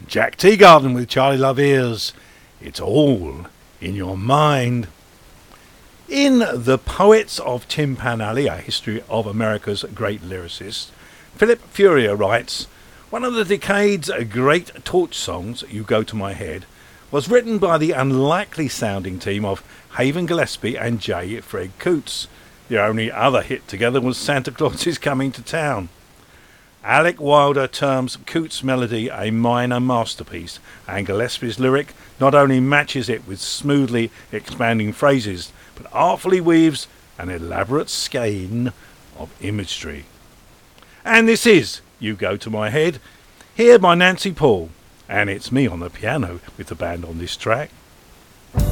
Jack Teagarden with Charlie Love Ears. It's all in your mind. In The Poets of Timpan Alley, a history of America's great lyricists, Philip Furrier writes, one of the decade's great torch songs, You Go to My Head, was written by the unlikely sounding team of Haven Gillespie and J. Fred Coots. The only other hit together was Santa Claus is Coming to Town. Alec Wilder terms Coots' melody a minor masterpiece, and Gillespie's lyric not only matches it with smoothly expanding phrases, but artfully weaves an elaborate skein of imagery. And this is You Go to My Head, here by Nancy Paul, and it's me on the piano with the band on this track.